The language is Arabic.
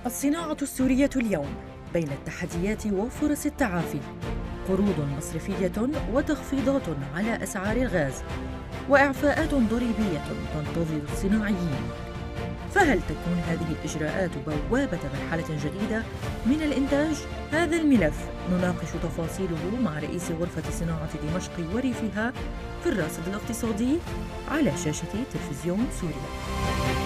الصناعة السورية اليوم بين التحديات وفرص التعافي، قروض مصرفية وتخفيضات على أسعار الغاز، وإعفاءات ضريبية تنتظر الصناعيين. فهل تكون هذه الإجراءات بوابة مرحلة جديدة من الإنتاج؟ هذا الملف نناقش تفاصيله مع رئيس غرفة صناعة دمشق وريفها في الراصد الاقتصادي على شاشة تلفزيون سوريا.